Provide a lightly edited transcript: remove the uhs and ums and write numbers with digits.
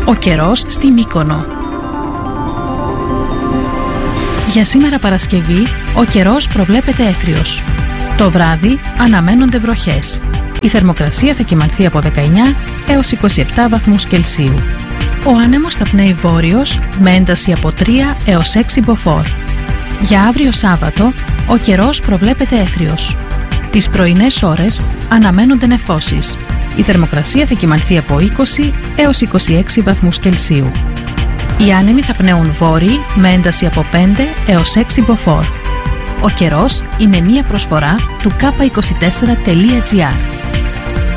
Ο καιρός στη Μύκονο. Για σήμερα Παρασκευή, ο καιρός προβλέπεται έθριος. Το βράδυ αναμένονται βροχές. Η θερμοκρασία θα κυμανθεί από 19 έως 27 βαθμούς Κελσίου. Ο άνεμος θα πνέει βόρειος με ένταση από 3 έως 6 μποφόρ. Για αύριο Σάββατο, ο καιρός προβλέπεται έθριος. Τις πρωινές ώρες αναμένονται νεφώσεις. Η θερμοκρασία θα κυμανθεί από 20 έως 26 βαθμούς Κελσίου. Οι άνεμοι θα πνέουν βόρειοι με ένταση από 5 έως 6 μποφόρ. Ο καιρός είναι μία προσφορά του K24.gr.